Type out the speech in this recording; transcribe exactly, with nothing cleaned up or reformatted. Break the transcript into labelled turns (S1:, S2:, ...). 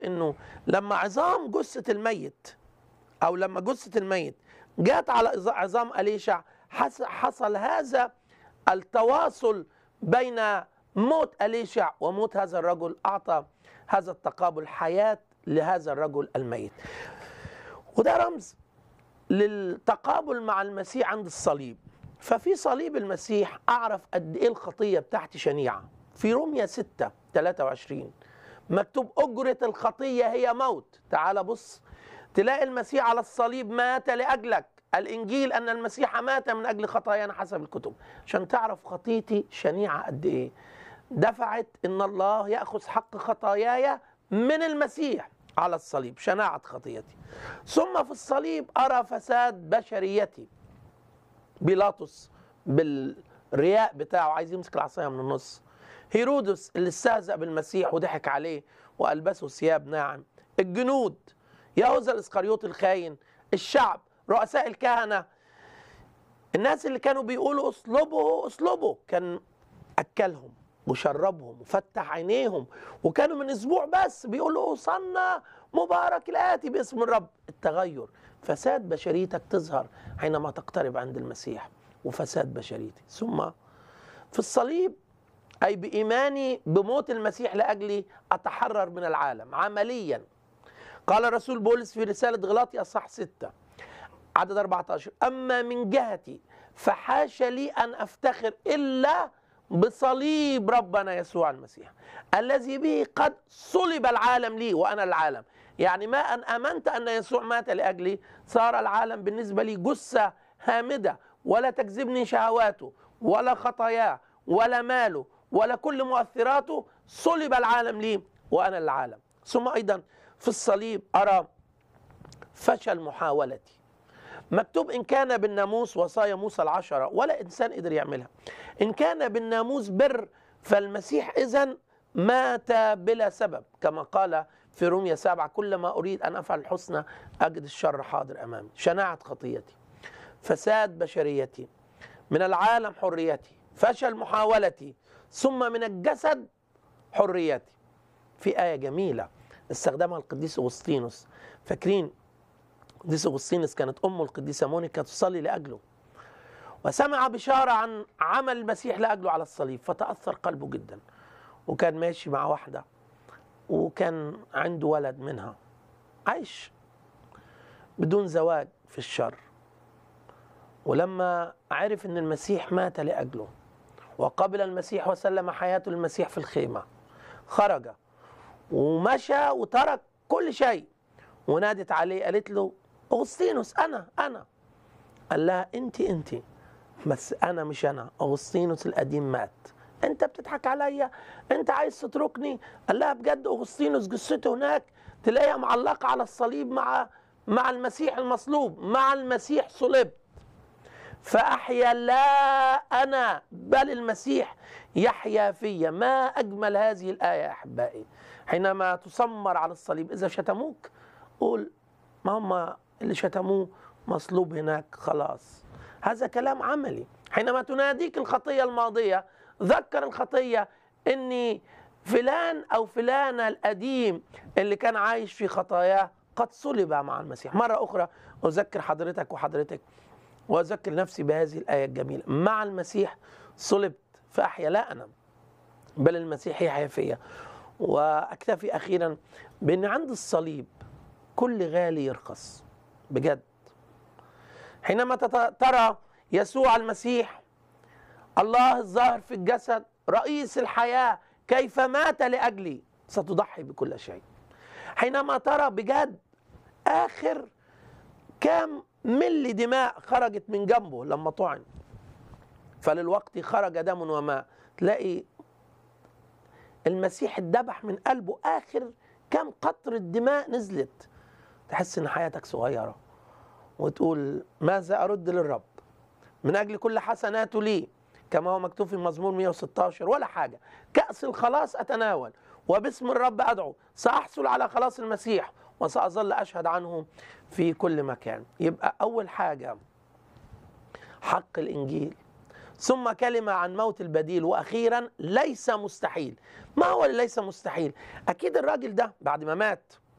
S1: انه لما عظام جثة الميت او لما جثة الميت جات على عظام أليشع حصل هذا التواصل بين موت أليشع وموت هذا الرجل، أعطى هذا التقابل حياة لهذا الرجل الميت. وده رمز للتقابل مع المسيح عند الصليب. ففي صليب المسيح أعرف قد إيه الخطية بتاعتي شنيعة. في رومية ستة ثلاثة وعشرين مكتوب أجرة الخطية هي موت. تعال بص تلاقي المسيح على الصليب مات لأجلك. الإنجيل أن المسيح مات من أجل خطايانا حسب الكتب، عشان تعرف خطيتي شنيعة قد إيه. دفعت إن الله يأخذ حق خطاياي من المسيح على الصليب، شناعة خطيتي. ثم في الصليب أرى فساد بشريتي. بيلاطس بالرياء بتاعه عايز يمسك العصاية من النص. هيرودس اللي استهزأ بالمسيح وضحك عليه وألبسه ثياب ناعم. الجنود، يهوذا الإسخريوطي الخاين، الشعب، رؤساء الكهنة، الناس اللي كانوا بيقولوا اصلبه اصلبه، كان أكلهم وشربهم وفتح عينيهم، وكانوا من أسبوع بس بيقولوا اوصلنا مبارك الآتي باسم الرب. التغير، فساد بشريتك تظهر حينما تقترب عند المسيح، وفساد بشريتي. ثم في الصليب أي بإيماني بموت المسيح لأجلي أتحرر من العالم عمليا. قال الرسول بولس في رسالة غلاطي أصحاح ستة عدد أربعة عشر: أما من جهتي فحاش لي أن أفتخر إلا بصليب ربنا يسوع المسيح الذي به قد صلب العالم لي وأنا العالم. يعني ما أن آمنت أن يسوع مات لأجلي صار العالم بالنسبة لي جثة هامدة، ولا تجذبني شهواته ولا خطاياه ولا ماله ولا كل مؤثراته. صلب العالم لي وأنا العالم. ثم أيضا في الصليب أرى فشل محاولتي. مكتوب إن كان بالناموس وصايا موسى العشرة ولا إنسان قدر يعملها. إن كان بالناموس بر فالمسيح إذن مات بلا سبب، كما قال في رومية سبعة: كلما أريد أن أفعل الحسنى أجد الشر حاضر أمامي. شناعة خطيتي، فساد بشريتي، من العالم حريتي، فشل محاولتي، ثم من الجسد حريتي. في آية جميلة استخدمها القديس أغسطينوس. فاكرين القديس أغسطينوس كانت أمه القديسة مونيكا تصلي لأجله، وسمع بشارة عن عمل المسيح لأجله على الصليب، فتأثر قلبه جدا. وكان ماشي مع واحدة وكان عنده ولد منها عايش بدون زواج في الشر، ولما عرف أن المسيح مات لأجله وقبل المسيح وسلم حياته للمسيح في الخيمة، خرج ومشى وترك كل شيء، ونادت عليه قالت له: أغسطينوس أنا أنا. قال لها: أنت أنت بس أنا مش أنا، أغسطينوس القديم مات، أنت بتضحك عليا، أنت عايز تتركني. قال لها: بجد أغسطينوس جثته هناك تلاقيها معلقة على الصليب مع مع المسيح المصلوب، مع المسيح صلبت، فأحيا لا أنا بل المسيح يحيا فيا. ما أجمل هذه الآية يا أحبائي. حينما تسمر على الصليب، إذا شتموك قول: ما هم اللي شتموه مصلوب هناك، خلاص. هذا كلام عملي. حينما تناديك الخطية الماضية، ذكر الخطية إني فلان أو فلانة القديم اللي كان عايش في خطاياه قد صلب مع المسيح. مرة أخرى أذكر حضرتك وحضرتك وأذكر نفسي بهذه الآية الجميلة: مع المسيح صلبت فأحيا لا أنا بل المسيح يحيا فيا. وأكتفي أخيرا بأن عند الصليب كل غالي يرخص بجد. حينما ترى يسوع المسيح الله الظاهر في الجسد رئيس الحياة كيف مات لأجلي، ستضحي بكل شيء. حينما ترى بجد آخر كام ملي دماء خرجت من جنبه لما طعن، فللوقت خرج دم وماء، تلاقي المسيح اتذبح من قلبه، آخر كام قطرة دماء نزلت، تحس ان حياتك صغيرة وتقول: ماذا أرد للرب من أجل كل حسناته لي، كما هو مكتوب في مزمور مئة وستة عشر: ولا حاجة، كأس الخلاص أتناول وباسم الرب أدعو، سأحصل على خلاص المسيح وسأظل أشهد عنه في كل مكان. يبقى أول حاجة حق الإنجيل، ثم كلمة عن موت البديل، وأخيرا ليس مستحيل. ما هو اللي ليس مستحيل؟ أكيد الراجل ده بعد ما مات